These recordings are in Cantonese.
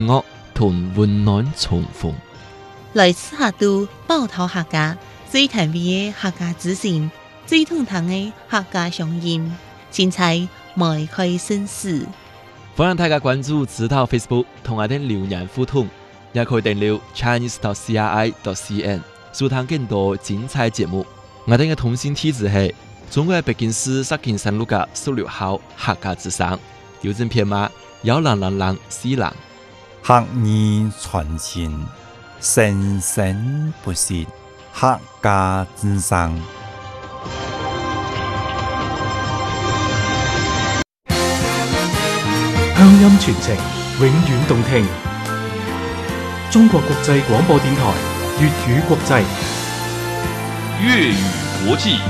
樂同溫暖重逢。 來自下都包頭客家最甜味嘅客家之聲，最通透嘅客家鄉音，精彩邁開新事。 歡迎大家關注指導 Facebook 同我哋留言互動，也可以訂閱 chinese.cri.cn 收聽更多精彩節目。我哋嘅通訊地址係中國北京市石景山路嘅16號客家之聲，郵政編碼10004 客語傳情，生生不息，客家之聲。 鄉音傳情，永遠動聽。中國國際廣播電台粵語國際， 粵語國際。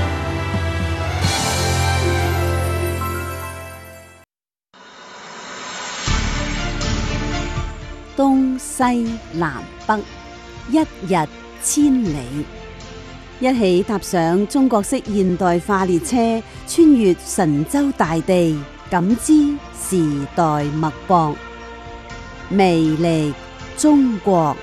東西南北，一日千里。一起踏上中國式現代化列車，穿越神州大地，感知時代脈搏，魅力中國。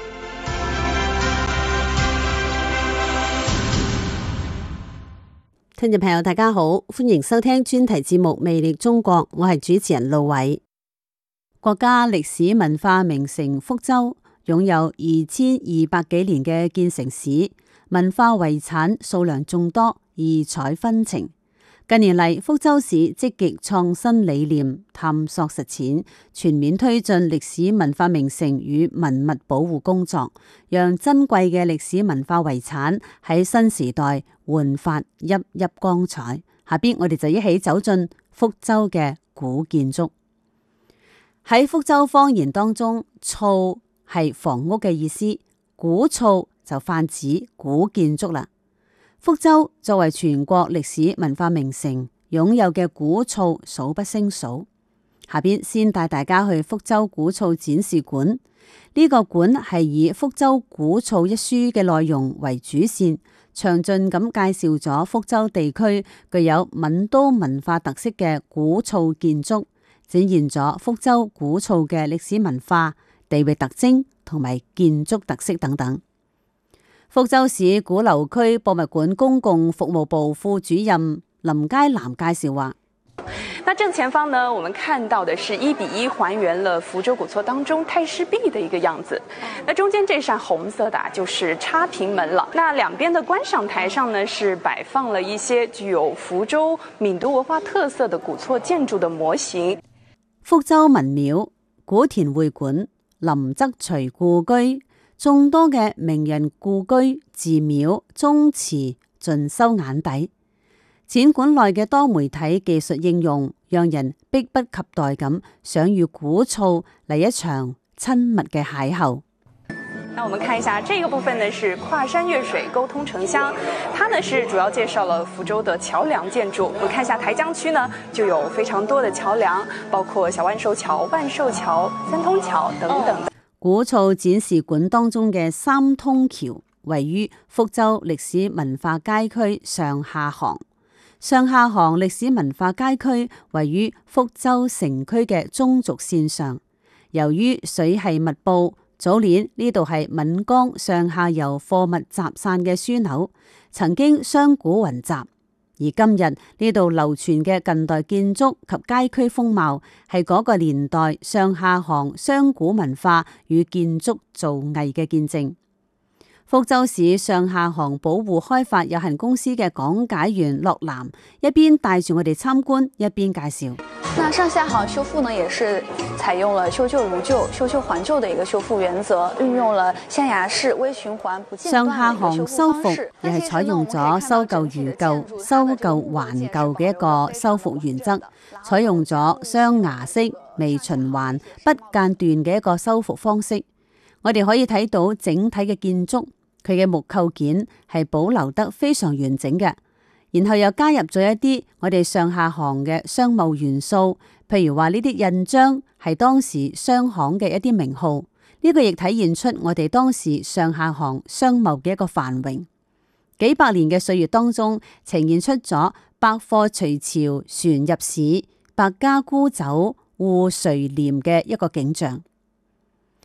聽眾朋友大家好，歡迎收聽專題節目《魅力中國》，我係主持人路偉。國家歷史文化名城福州擁有2200幾年嘅建城史，文化遺產數量眾多，異彩紛呈。近年嚟，福州市積極創新理念，探索實踐，全面推進歷史文化名城與文物保護工作，讓珍貴嘅歷史文化遺產喺新時代煥發熠熠光彩。下邊我哋就一起走進福州嘅古建築。喺福州方言當中，厝係房屋嘅意思，古厝就泛指古建築啦。福州作為全國歷史文化名城，擁有嘅古厝數不勝數。下邊先帶大家去福州古厝展示館。呢個館係以《福州古厝》一書嘅內容為主線，詳盡咁介紹咗福州地區具有閩都文化特色嘅古厝建築，展現咗福州古厝嘅歷史文化、地域特徵同埋建築特色等等。福州市鼓樓區博物館公共服務部副主任林佳南介紹話： 那正前方呢，我們看到的是1比1還原了福州古厝當中太師壁的一個樣子。那中間這扇紅色的就是插屏門了。那兩邊的觀賞台上呢，是擺放了一些具有福州閩都文化特色的古厝建築的模型。 福州文廟、古田會館、林則徐故居、眾多嘅名人故居、寺廟、宗祠盡收眼底。展館內嘅多媒體技術應用，讓人迫不及待咁想與古厝嚟一場親密嘅邂逅。 那我們看一下這個部分呢，是跨山越水溝通城鄉，它呢是主要介紹了福州的橋梁建築。我們看一下台江區呢，就有非常多的橋梁，包括小萬壽橋、萬壽橋、三通橋等等。 古厝展示館當中嘅三通橋位於福州歷史文化街區上下行，上下行歷史文化街區位於福州城區嘅中軸線上。由於水系密布，早年呢度係閩江上下游貨物集散嘅樞紐，曾經商賈雲集。而今日呢度流傳嘅近代建築及街區風貌，係嗰個年代上下行商賈文化與建築造詣嘅見證。福州市上下行保護開發有限公司嘅講解員駱南一邊帶住我哋參觀，一邊介紹。 那上下行修復呢，也是採用了修舊如舊、修舊還舊的一個修復原則，運用了象牙式微循環不間斷的一個修復方式。上下行修復亦係採用咗修舊如舊、修舊還舊嘅一個修復原則，採用咗雙牙式微循環不間斷嘅一個修復方式。我哋可以睇到整體嘅建築，佢嘅木構件係保留得非常完整嘅。然後又加入咗一啲我哋上下行嘅商貿元素，譬如話呢啲印章係當時商行嘅一啲名號，呢個亦體現出我哋當時上下行商貿嘅一個繁榮。幾百年嘅歲月當中，呈現出咗百貨隨潮、船入市、百家沽酒、互垂簾嘅一個景象。